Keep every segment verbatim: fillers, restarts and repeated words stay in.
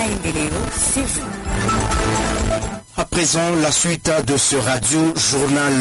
Maendeleo, c'est vous. À présent, la suite de ce radio-journal.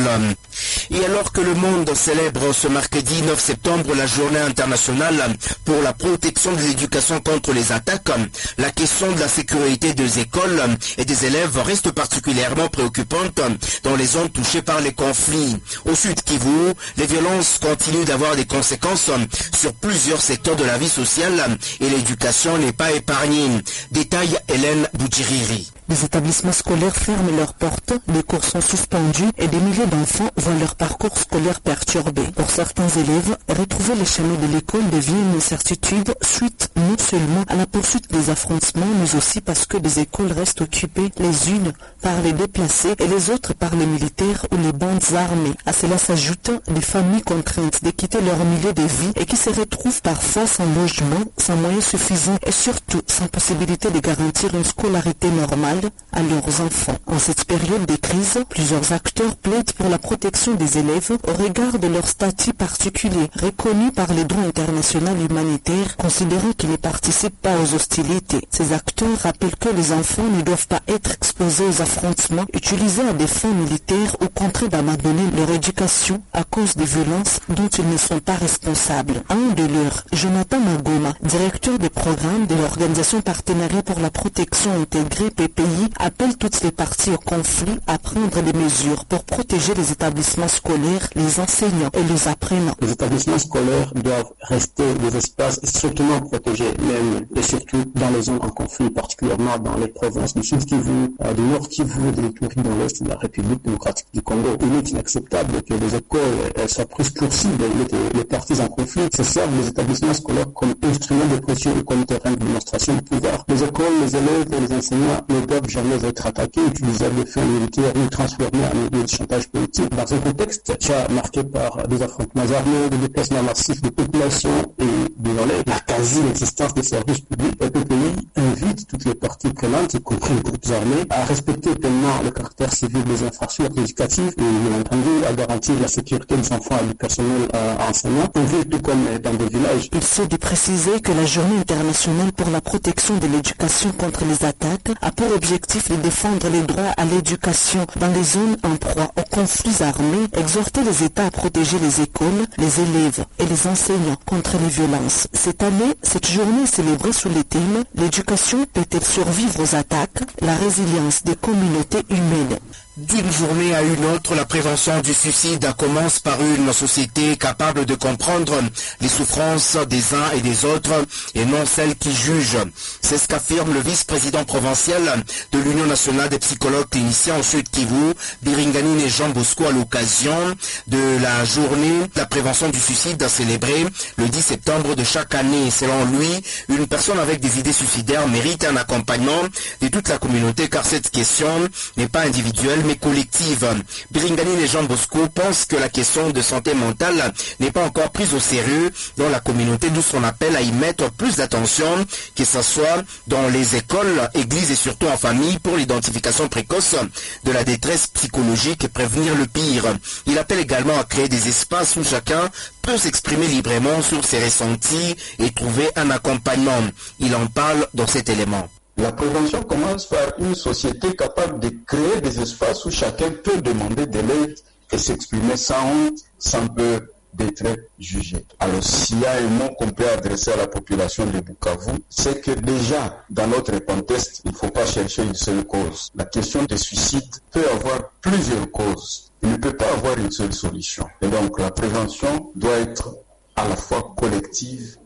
Et alors que le monde célèbre ce mercredi neuf septembre la journée internationale pour la protection de l'éducation contre les attaques, la question de la sécurité des écoles et des élèves reste particulièrement préoccupante dans les zones touchées par les conflits. Au Sud Kivu, les violences continuent d'avoir des conséquences sur plusieurs secteurs de la vie sociale et l'éducation n'est pas épargnée. Détail Hélène Boudjiriri. Les établissements scolaires ferment leurs portes, les cours sont suspendus et des milliers d'enfants voient leur parcours scolaire perturbé. Pour certains élèves, retrouver les chemins de l'école devient une incertitude suite non seulement à la poursuite des affrontements, mais aussi parce que les écoles restent occupées les unes par les déplacés et les autres par les militaires ou les bandes armées. À cela s'ajoutent des familles contraintes de quitter leur milieu de vie et qui se retrouvent parfois sans logement, sans moyens suffisants et surtout sans possibilité de garantir une scolarité normale à leurs enfants. En cette période de crise, plusieurs acteurs plaident pour la protection des élèves au regard de leur statut particulier, reconnu par les droits internationaux humanitaires, considérant qu'ils ne participent pas aux hostilités. Ces acteurs rappellent que les enfants ne doivent pas être exposés aux affrontements, utilisés à des fins militaires ou contraints d'abandonner leur éducation à cause des violences dont ils ne sont pas responsables. Un de leurs, Jonathan Magoma, directeur des programmes de l'Organisation Partenariat pour la Protection Intégrée P P I, appelle toutes les parties au conflit à prendre des mesures pour protéger les établissements scolaires, les enseignants et les apprenants. Les établissements scolaires doivent rester des espaces strictement protégés, même et surtout dans les zones en conflit, particulièrement dans les provinces du Sud Kivu, du Nord Kivu et de l'Ituri dans l'Est de la République démocratique du Congo. Il est inacceptable que les écoles soient prises pour cible et les parties en conflit se servent les établissements scolaires comme instruments de pression et comme terrain de démonstration de pouvoir. Les écoles, les élèves et les enseignants ne doivent jamais être attaqués, utilisés à des fins militaires ou transformés en milieu de chantage politique. Dans un contexte déjà marqué par des affrontements armés, des déplacements massifs de population et de relais, la quasi-existence des services publics, le P P I invite toutes les parties prenantes, y compris les groupes armés, à respecter pleinement le caractère civil des infrastructures éducatives et, bien entendu, à garantir la sécurité des enfants et du personnel euh, enseignant, en ville tout comme dans des villages. Il faut de préciser que la Journée internationale pour la protection de l'éducation contre les attaques a pour objectif de défendre les droits à l'éducation dans les zones en proie aux conflits armés, exhorter les États à protéger les écoles, les élèves et les enseignants contre les violences. Cette année, cette journée est célébrée sous le thème « L'éducation peut-elle survivre aux attaques ? La résilience des communautés humaines ». D'une journée à une autre, la prévention du suicide commence par une société capable de comprendre les souffrances des uns et des autres et non celles qui jugent. C'est ce qu'affirme le vice-président provincial de l'Union nationale des psychologues cliniciens au Sud Kivu, Biringani Jean Bosco, à l'occasion de la journée de la prévention du suicide célébrée le dix septembre de chaque année. Selon lui, une personne avec des idées suicidaires mérite un accompagnement de toute la communauté car cette question n'est pas individuelle mais collective. Biringani et Jean Bosco pensent que la question de santé mentale n'est pas encore prise au sérieux dans la communauté, d'où son appel à y mettre plus d'attention, que ce soit dans les écoles, églises et surtout en famille, pour l'identification précoce de la détresse psychologique et prévenir le pire. Il appelle également à créer des espaces où chacun peut s'exprimer librement sur ses ressentis et trouver un accompagnement. Il en parle dans cet élément. La prévention commence par une société capable de créer des espaces où chacun peut demander de l'aide et s'exprimer sans honte, sans peur d'être jugé. Alors s'il y a un mot qu'on peut adresser à la population de Bukavu, c'est que déjà dans notre contexte, il ne faut pas chercher une seule cause. La question des suicides peut avoir plusieurs causes. Il ne peut pas avoir une seule solution. Et donc la prévention doit être à la fois collective